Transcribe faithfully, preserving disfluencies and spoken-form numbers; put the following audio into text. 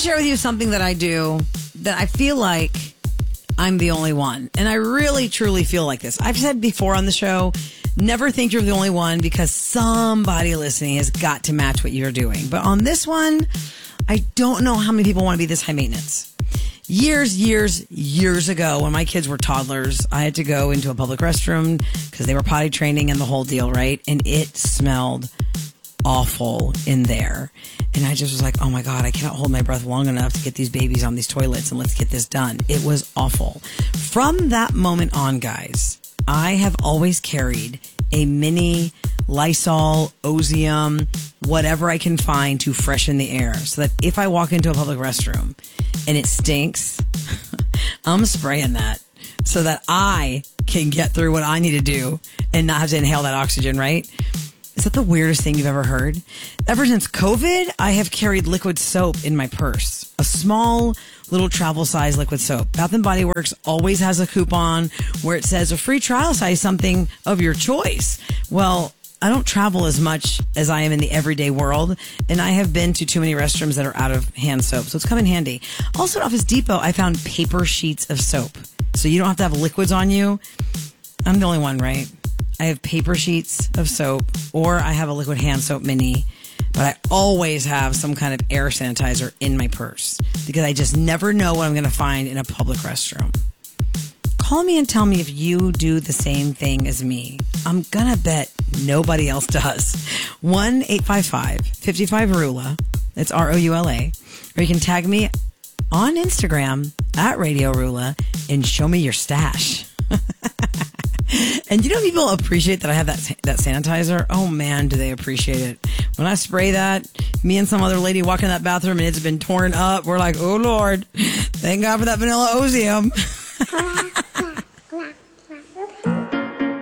share with you something that I do that I feel like I'm the only one. And I really, truly feel like this. I've said before on the show, never think you're the only one because somebody listening has got to match what you're doing. But on this one, I don't know how many people want to be this high maintenance. Years, years, years ago, when my kids were toddlers, I had to go into a public restroom because they were potty training and the whole deal, right? And it smelled awful in there. And I just was like, oh my God, I cannot hold my breath long enough to get these babies on these toilets and let's get this done. It was awful. From that moment on, guys, I have always carried a mini Lysol, Ozium, whatever I can find to freshen the air so that if I walk into a public restroom and it stinks, I'm spraying that so that I can get through what I need to do and not have to inhale that oxygen, right? Is that the weirdest thing you've ever heard? Ever since COVID, I have carried liquid soap in my purse. A small little travel size liquid soap. Bath and Body Works always has a coupon where it says a free trial size something of your choice. Well, I don't travel as much as I am in the everyday world, and I have been to too many restrooms that are out of hand soap, so it's come in handy. Also at Office Depot, I found paper sheets of soap, so you don't have to have liquids on you. I'm the only one, right? I have paper sheets of soap, or I have a liquid hand soap mini, but I always have some kind of air sanitizer in my purse because I just never know what I'm going to find in a public restroom. Call me and tell me if you do the same thing as me. I'm going to bet nobody else does. one eight five five, five five, R U L A. It's R O U L A. Or you can tag me on Instagram at Radio Rula and show me your stash. And you know, people appreciate that I have that that sanitizer. Oh man, do they appreciate it. When I spray that, me and some other lady walk in that bathroom and it's been torn up. We're like, oh Lord, thank God for that vanilla Ozium.